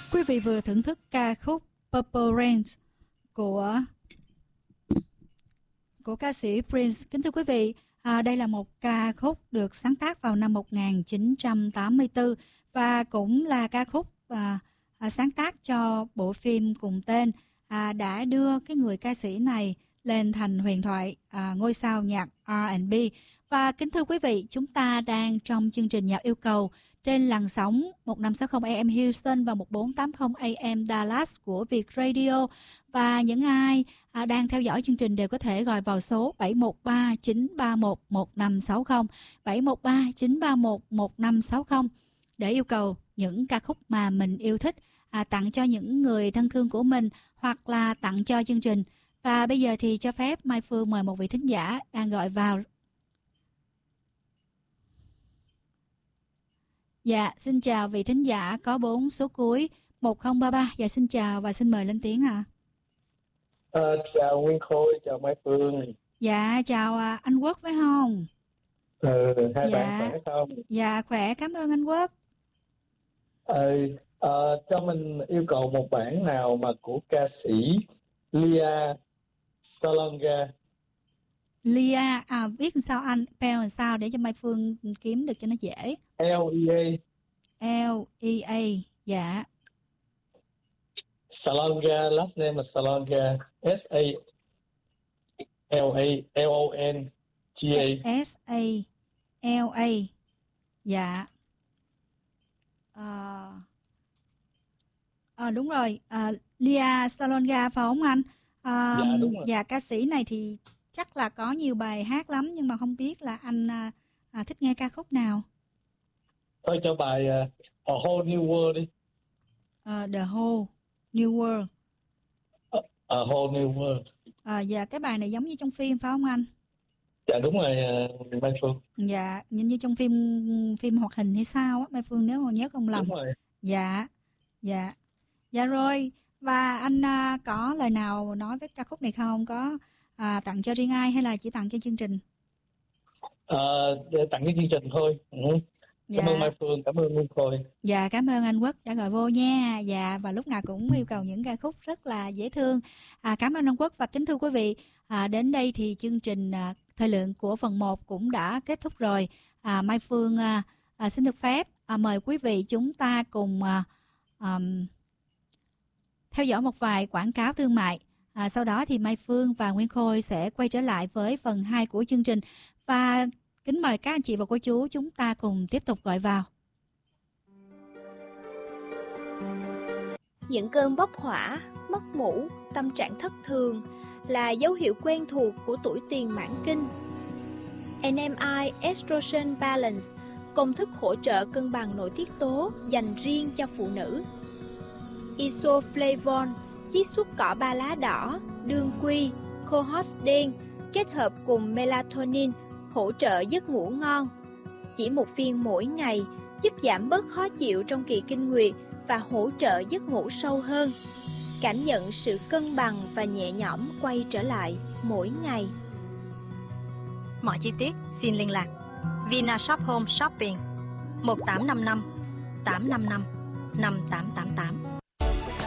Quý vị vừa thưởng thức ca khúc Purple Rain của ca sĩ Prince. Kính thưa quý vị, đây là một ca khúc được sáng tác vào năm 1984 và cũng là ca khúc sáng tác cho bộ phim cùng tên, đã đưa cái người ca sĩ này lên thành huyền thoại ngôi sao nhạc R&B. Và kính thưa quý vị, chúng ta đang trong chương trình Nhạc Yêu Cầu trên làn sóng 1560 AM Houston và 1480 AM Dallas của Việt Radio. Và những ai đang theo dõi chương trình đều có thể gọi vào số 713-931-1560, 713-931-1560 để yêu cầu những ca khúc mà mình yêu thích, tặng cho những người thân thương của mình hoặc là tặng cho chương trình. Và bây giờ thì cho phép Mai Phương mời một vị thính giả đang gọi vào. Dạ, xin chào vị thính giả có 4 số cuối 1033. Dạ, xin chào và xin mời lên tiếng ạ. Chào Nguyên Khôi, chào Mai Phương. Dạ, chào anh Quốc phải không? Hai bạn khỏe không? Dạ, khỏe, cảm ơn anh Quốc. Cho mình yêu cầu một bản nào mà của ca sĩ Lea Salonga. Lea, viết làm sao anh? Spell làm sao để cho Mai Phương kiếm được cho nó dễ? Lea. Lea, dạ. Salonga, last name is Salonga. Salonga. Sala, dạ. Đúng rồi, Lea Salonga phải không anh? Dạ đúng rồi. Dạ, ca sĩ này thì chắc là có nhiều bài hát lắm, nhưng mà không biết là anh thích nghe ca khúc nào. Thôi cho bài A Whole New World đi. The Whole New World. A Whole New World. Dạ, cái bài này giống như trong phim phải không anh? Dạ đúng rồi, Mai Phương. Dạ, như trong phim hoạt hình hay sao á, Mai Phương nếu mà nhớ không lầm. Đúng rồi. Dạ rồi. Và anh có lời nào nói với ca khúc này không? Có tặng cho riêng ai hay là chỉ tặng cho chương trình? Để tặng cho chương trình thôi. Dạ. Cảm ơn Mai Phương, cảm ơn Nguyên Khôi. Dạ, cảm ơn anh Quốc đã gọi vô nha. Dạ, và lúc nào cũng yêu cầu những ca khúc rất là dễ thương. Cảm ơn anh Quốc. Và kính thưa quý vị, đến đây thì chương trình thời lượng của phần 1 cũng đã kết thúc rồi. Mai Phương xin được phép mời quý vị chúng ta cùng theo dõi một vài quảng cáo thương mại. Sau đó thì Mai Phương và Nguyên Khôi sẽ quay trở lại với phần 2 của chương trình. Và kính mời các anh chị và cô chú chúng ta cùng tiếp tục gọi vào. Những cơn bốc hỏa, mất ngủ, tâm trạng thất thường là dấu hiệu quen thuộc của tuổi tiền mãn kinh. NMI Estrogen Balance, công thức hỗ trợ cân bằng nội tiết tố dành riêng cho phụ nữ. Isoflavone, chiết xuất cỏ ba lá đỏ, đương quy, cohosh đen kết hợp cùng melatonin hỗ trợ giấc ngủ ngon. Chỉ một viên mỗi ngày giúp giảm bớt khó chịu trong kỳ kinh nguyệt và hỗ trợ giấc ngủ sâu hơn. Cảm nhận sự cân bằng và nhẹ nhõm quay trở lại mỗi ngày. Mọi chi tiết xin liên lạc Vinashop Home Shopping 1855 855 5888.